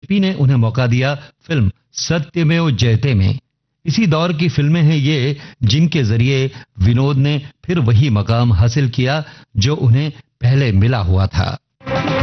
TP ने उन्हें मौका दिया फिल्म सत्यमेव जयते में। इसी दौर की फिल्में हैं ये जिनके जरिए विनोद ने फिर वही मकाम हासिल किया जो उन्हें पहले मिला हुआ था।